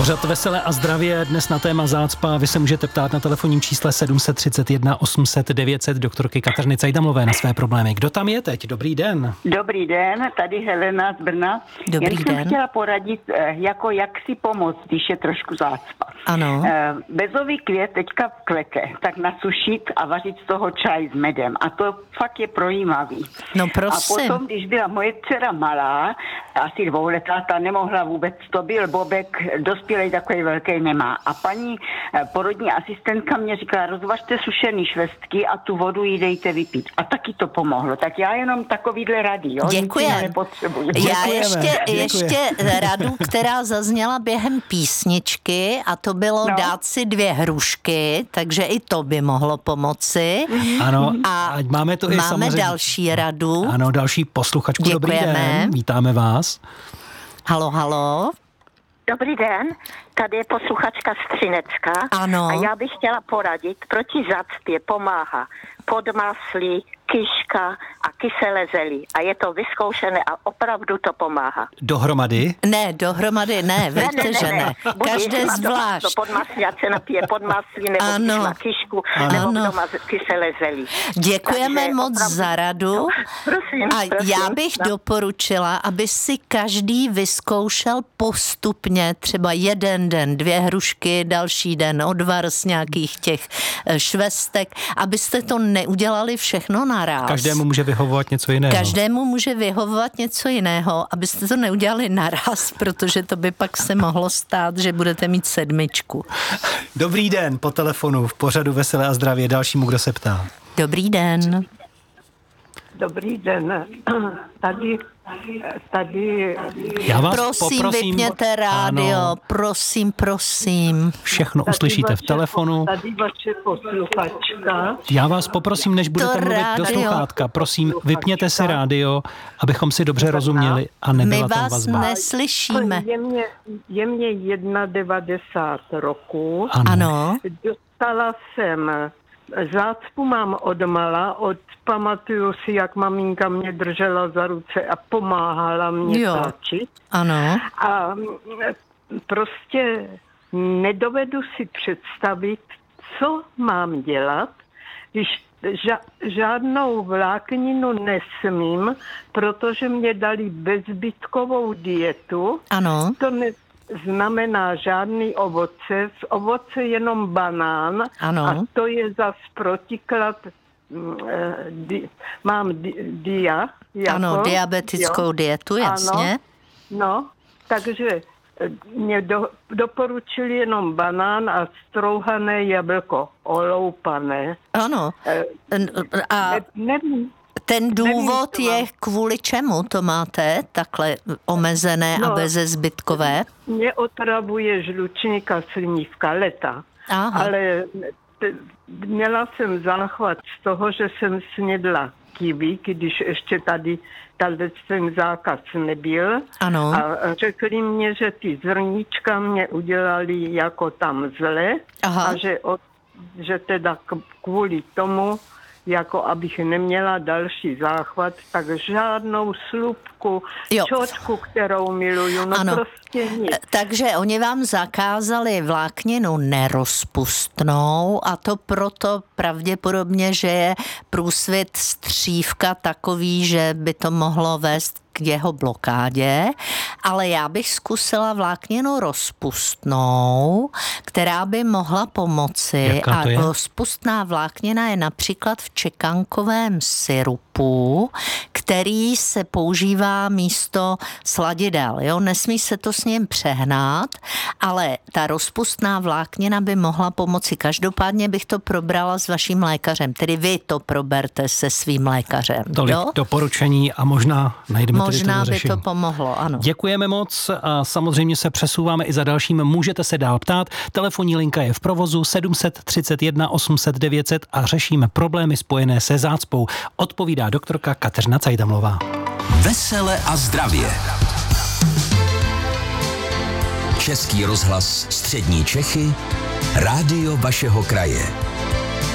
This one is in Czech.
Pořad Veselé a zdravě dnes na téma zácpa. Vy se můžete ptát na telefonním čísle 731 800 900 doktorky Kateřiny Cajdamlové na své problémy. Kdo tam je teď? Dobrý den. Dobrý den, tady Helena z Brna. Dobrý den. Jsem chtěla poradit, jak si pomoct, když je trošku zácpa. Ano. Bezový květ teďka kvete, tak nasušit a vařit z toho čaj s medem. A to fakt je projímavý. No prosím. A potom, když byla moje dcera malá, asi 2letá, ta nemohla vůbec, to byl bobek, dospělej takový velký nemá. A paní porodní asistentka mě říkala, rozvařte sušený švestky a tu vodu jí dejte vypít. A taky to pomohlo. Tak já jenom takovýhle rady, jo? Děkujem. Já ještě radu, která zazněla během písničky, a to bylo dát si 2 hrušky, takže i to by mohlo pomoci. Ano, a máme to i samozřejmě další radu. Ano, další posluchačku. Děkujeme. Dobrý den, vítáme vás. Halo, halo. Dobrý den, tady je posluchačka Střinecka. Ano. A já bych chtěla poradit, proti zácpě pomáhá podmaslí, kyška a kyselé zelí. A je to vyzkoušené a opravdu to pomáhá. Dohromady? Ne, dohromady ne, víte, že ne. Každé zvlášť. To podmaslí, ať se napije podmaslí, nebo kyšku, nebo doma kyselé zelí. Děkujeme Takže moc opravdu za radu. Prosím. Já bych doporučila, aby si každý vyzkoušel postupně třeba jeden den 2 hrušky, další den odvar z nějakých těch švestek, abyste to neudělali všechno naráz. Každému může vyhovovat něco jiného. Každému může vyhovovat něco jiného, abyste to neudělali naraz, protože to by pak se mohlo stát, že budete mít 7. Dobrý den, po telefonu v pořadu Veselé a zdravě dalšímu, kdo se ptá. Dobrý den. Dobrý den. Tady. Já vás prosím, poprosím, vypněte rádio, ano. Prosím. Všechno uslyšíte v telefonu. Tady vaše posluchačka. Já vás poprosím, než budete mluvit do sluchátka, prosím, vypněte si rádio, abychom si dobře rozuměli a nebyla tam vazba. My vás neslyšíme. Je mě 91 roku. Ano. Dostala jsem zácpu, mám odmala, pamatuju si, jak maminka mě držela za ruce a pomáhala mě táčit. Ano. A prostě nedovedu si představit, co mám dělat, když žádnou vlákninu nesmím, protože mě dali bezbytkovou dietu. Ano. To znamená žádný ovoce, z ovoce jenom banán. Ano. A to je zas protiklad, mám dia. Ano, diabetickou dietu, jasně. Ano, no, takže mě doporučili jenom banán a strouhané jablko, oloupané. Ano. A nevím. Ten důvod je, kvůli čemu to máte takhle omezené a bezezbytkové? Mě otravuje žlučník a slinivka leta. Aha. Ale měla jsem záchvat z toho, že jsem snědla kiwi, když ještě tady ten zákaz nebyl. Ano. A řekli mě, že ty zrníčka mě udělali jako tam zle. Aha. A že teda kvůli tomu, jako abych neměla další záchvat, tak žádnou slupku, čočku, kterou miluju, prostě nic. Takže oni vám zakázali vlákninu nerozpustnou a to proto pravděpodobně, že je průsvit střívka takový, že by to mohlo vést k jeho blokádě, ale já bych zkusila vlákninu rozpustnou, která by mohla pomoci. A rozpustná vláknina je například v čekankovém syrupu, který se používá místo sladidel. Jo? Nesmí se to s ním přehnat, ale ta rozpustná vláknina by mohla pomoci. Každopádně bych to probrala s vaším lékařem, tedy vy to proberte se svým lékařem. Tolik doporučení a možná najdeme možná by to pomohlo, ano. Děkujeme moc a samozřejmě se přesouváme i za dalším. Můžete se dál ptát. Telefonní linka je v provozu 731 800 900 a řešíme problémy spojené se zácpou. Odpovídá doktorka Kateřina Cajdamlová. Vesele a zdravě. Český rozhlas Střední Čechy, rádio vašeho kraje.